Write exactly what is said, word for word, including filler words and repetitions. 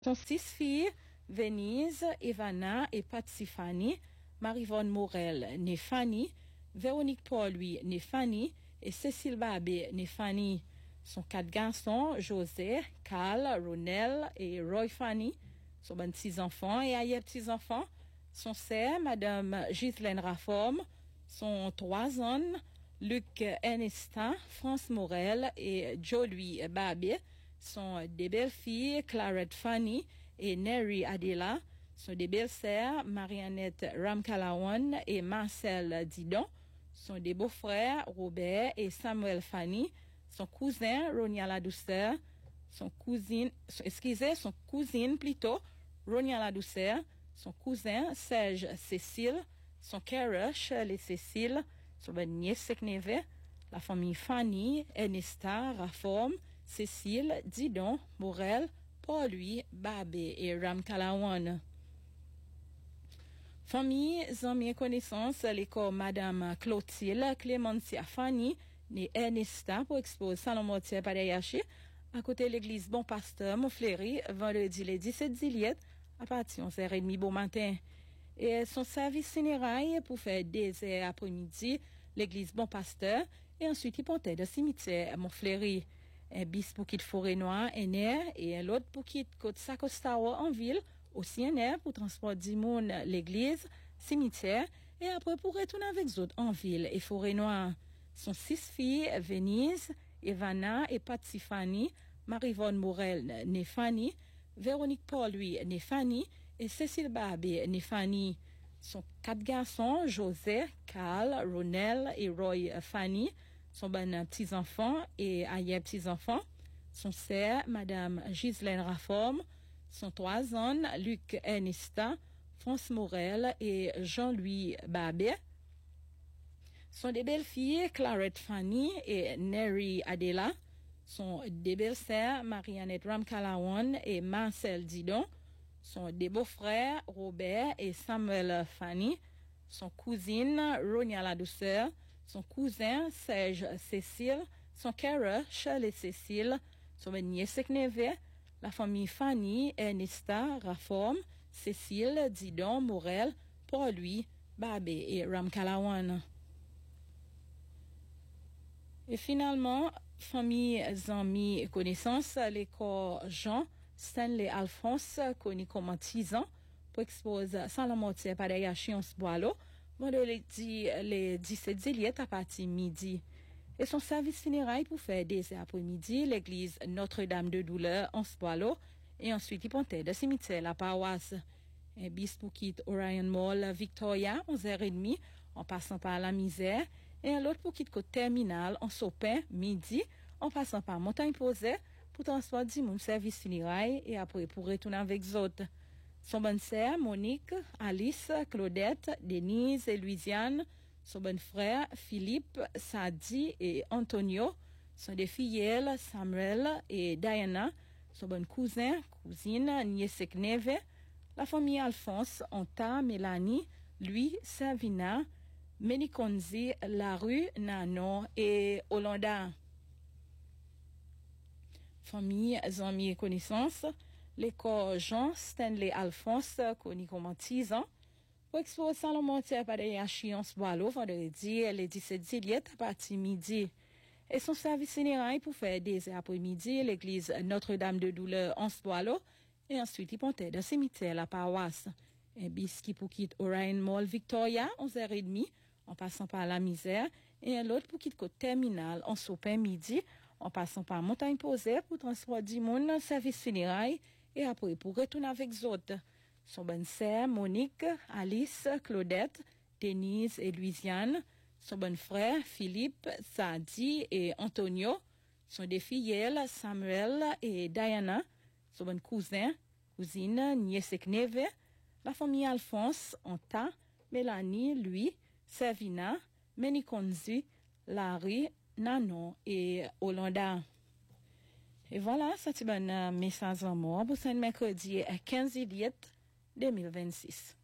Son six filles, Venise, Ivana et Patsifani, Marivonne Morel, née Fanny, Véronique Paul-Louis, née Fanny, et Cécile Babé, née Fanny. Son quatre garçons, José, Carl, Ronel et Roy Fanny, son bon petits-enfants et ailleurs petits-enfants. Son sœur, Madame Ghislaine Raforme, son trois hommes, Luc Ernesta, France Morel et Jolie Babé, sont des belles-filles, Clarette Fanny et Neri Adela, sont des belles-sœurs, Mariannette Ramkalawan et Marcel Didon, sont des beaux-frères, Robert et Samuel Fanny, son cousin, Ronia la Douceur, son cousine, excusez, son cousine plutôt, Ronia la Douceur, son cousin, Serge Cécile, son Kerush, les Cécile, son nièce Sekneve, la famille Fanny, Ernesta, Raforme, Cécile, Didon, Morel, Paul-Louis, Babé et Ramkalawan. Famille, amis et connaissances, l'école Madame Clotilde, Clémentia Fanny, née Ernesta pour exposer Salon Mortier Padayachi, à côté de l'église Bon Pasteur, Montfleury, vendredi le dix-sept juillet, à partir de onze heures trente bon matin. Et son service funérailles pour faire des heures après-midi, l'église Bon Pasteur, et ensuite il portait de cimetière à Montfleury. Un bis pour quitter Forêt Noire, un air, et un autre pour quitter Côte Sacostawa en ville, aussi un air pour transporter du monde l'église, cimetière, et après pour retourner avec les autres en ville et Forêt Noire. Son six filles, Venise, Ivana et Patsifani, Marivonne Morel, née Fanny, Véronique Paul-Louis, née Fanny, et Cécile Babé, née Fanny. Son quatre garçons, José, Carl, Ronel et Roy Fanny, son bon petits-enfants et ailleurs petits-enfants. Son sœur, Madame Ghislaine Raforme, son trois hommes, Luc Ernesta, France Morel et Jean-Louis Babé. Sont des belles filles, Clarette Fanny et Neri Adela. Sont des belles sœurs, Mariannette Ramkalawan et Marcel Didon. Sont des beaux-frères, Robert et Samuel Fanny. Son cousine, Ronia la Douceur. Son cousin, Serge Cécile. Son Kerush, les Cécile. Son nièce Sekneve. La famille Fanny, Ernesta, Raforme, Cécile, Didon, Morel, Paul-Louis, Babé et Ramkalawan. Et finalement, famille, amis et connaissances, l'école Jean Stanley Alphonse, connu comme Tizan, pour exposer Salon Mortier Padayachi en Boileau, vendredi le dix-sept juillet à partir midi. Et son service funérailles pour faire des après-midi, l'église Notre-Dame de Douleur en Boileau, et ensuite il pontait de cimetière la paroisse. Un bis pour quitter Orion Mall Victoria, onze heures trente, en passant par la Misère, et un autre pour quitter côte terminale en Sopin, midi, en passant par Montagne Posée, pour transporter mon service funérailles et après pour retourner avec les autres. Son bonne sœur, Monique, Alice, Claudette, Denise et Louisiane, son bon frère, Philippe, Sadi et Antonio, son des filleuls, Samuel et Diana, son bon cousin, cousine, nièce Sekneve, la famille Alphonse, Anta, Mélanie, lui, Savina, Menikonzi, Larue, Nano et Hollanda. Famille, amis et connaissances, l'école Jean Stanley Alphonse, connu comme Tizan, pour exposer Salon Mortier Padayachi en Boileau, vendredi le dix-sept juillet à partir midi. Et son service funérailles pour faire des après-midi, l'église Notre-Dame de Douleur en Boileau, et ensuite il pontait dans le cimetière la paroisse. Un bis qui pour quitter Orion Mall Victoria, onze heures trente, en passant par la Misère, et un autre pour quitter côte terminale en Sopin midi, en passant par Montagne Posée pour transporter du monde service funérailles, et après pour retourner avec les autres. Son bonne sœur, Monique, Alice, Claudette, Denise et Louisiane, son bon frère, Philippe, Sadi et Antonio, son des filleuls, Samuel et Diana, son bon cousin, cousine, nièce Sekneve, la famille Alphonse, Anta, Mélanie, lui, Savina, Menikonzi, Larry, Nanon et Hollanda. Et voilà, c'est un bon message en moi pour ce mercredi quinze juillet deux mille vingt-six.